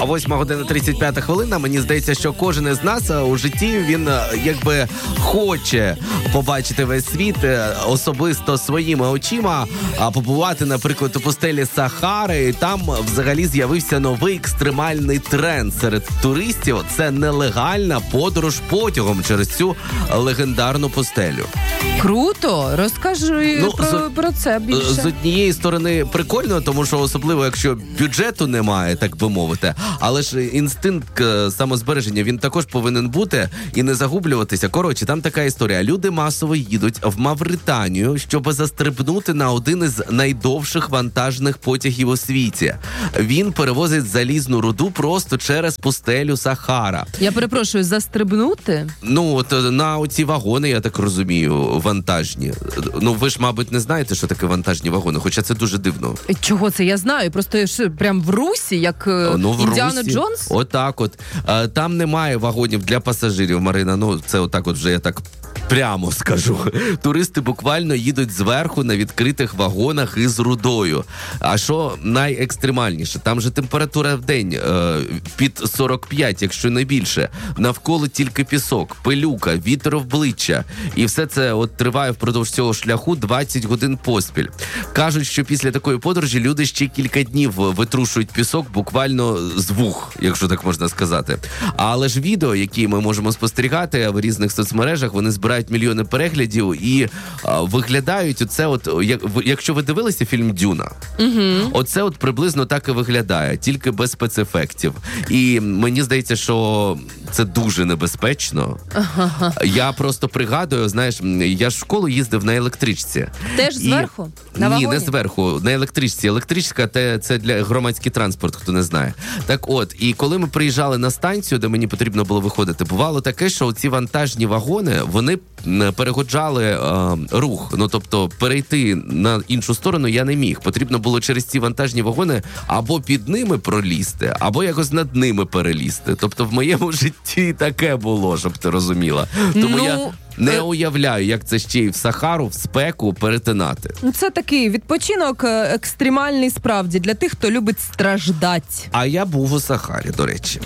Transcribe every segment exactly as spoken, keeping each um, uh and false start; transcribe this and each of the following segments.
восьма година тридцять п'ять хвилина. Мені здається, що кожен із нас у житті, він якби хоче побачити весь світ особисто своїми очима, а побувати, наприклад, у пустелі Сахари. І там взагалі з'явився новий екстремальний тренд серед туристів. Це нелегальна подорож потягом через цю легендарну пустелю. Круто! Розкажи ну, про, з, про це більше. З однієї сторони прикольно, тому що особливо, якщо бюджету немає, так би мовити, але ж інстинкт самозбереження, він також повинен бути і не загублюватися. Коротше, там така історія. Люди масово їдуть в Мавританію, щоб застрибнути на один із найдовших вантажних потягів у світі. Він перевозить залізну руду просто через пустелю Сахара. Я перепрошую, застрибнути? Ну, от на оці вагони, я так розумію, вантажні. Ну, ви ж, мабуть, не знаєте, що таке вантажні вагони, хоча це дуже дивно. Чого це? Я знаю. Просто ж прям в Русі, як ну, в Індіана Русі. Джонс? Отак от. Там немає вагонів для пасажирів, Марина. Ну, це отак от вже я так прямо скажу. Туристи буквально їдуть зверху на відкритих вагонах із рудою. А що найекстремальніше? Там же температура в день е, під сорок п'ять, якщо не більше. Навколо тільки пісок, пилюка, вітер в обличчя. І все це от триває впродовж цього шляху двадцять годин поспіль. Кажуть, що після такої подорожі люди ще кілька днів витрушують пісок буквально з вух, якщо так можна сказати. Але ж відео, які ми можемо спостерігати в різних соцмережах, вони збирають мільйони переглядів і а, виглядають оце от, як, якщо ви дивилися фільм «Дюна», угу. Оце от приблизно так і виглядає, тільки без спецефектів. І мені здається, що це дуже небезпечно. Ага. Я просто пригадую, знаєш, я ж в школу їздив на електричці. Теж і... зверху? На вагоні? Ні, не зверху, на електричці. Електричка – це для громадський транспорт, хто не знає. Так от, і коли ми приїжджали на станцію, де мені потрібно було виходити, бувало таке, що ці вантажні вагони, вони перегоджали е, рух. Ну, тобто, перейти на іншу сторону я не міг. Потрібно було через ці вантажні вагони або під ними пролізти, або якось над ними перелізти. Тобто, в моєму житті таке було, щоб ти розуміла. Тому ну... я... Не уявляю, як це ще й в Сахару, в спеку перетинати. Це такий відпочинок екстремальний справді для тих, хто любить страждати. А я був у Сахарі, до речі.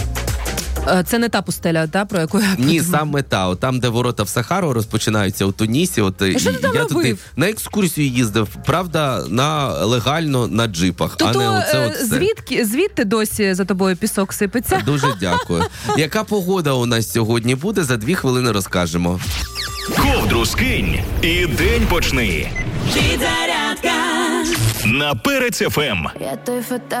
Це не та пустеля, та, про яку я Ні, подумала. саме та. От там, де ворота в Сахару розпочинаються у Тунісі. От, а що ти там я робив? туди на екскурсію їздив, правда, на легально на джипах, Тобто, а не оце от все. Звідки, звідти досі за тобою пісок сипеться? Дуже дякую. Яка погода у нас сьогодні буде, за дві хвилини розкажемо. Ковдру скинь і день почни. Підзарядка на Перець еф ем.